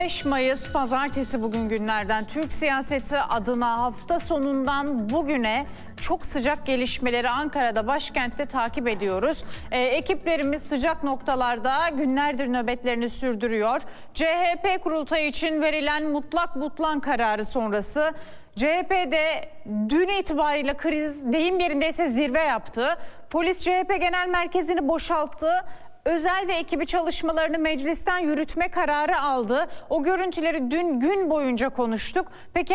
5 Mayıs Pazartesi bugün günlerden. Türk siyaseti adına hafta sonundan bugüne çok sıcak gelişmeleri Ankara'da, başkentte takip ediyoruz. Ekiplerimiz sıcak noktalarda günlerdir nöbetlerini sürdürüyor. CHP kurultayı için verilen mutlak butlan kararı sonrası CHP'de dün itibariyle kriz deyim yerindeyse zirve yaptı. Polis CHP Genel Merkezi'ni boşalttı. Özel ve ekibi çalışmalarını meclisten yürütme kararı aldı. O görüntüleri dün gün boyunca konuştuk. Peki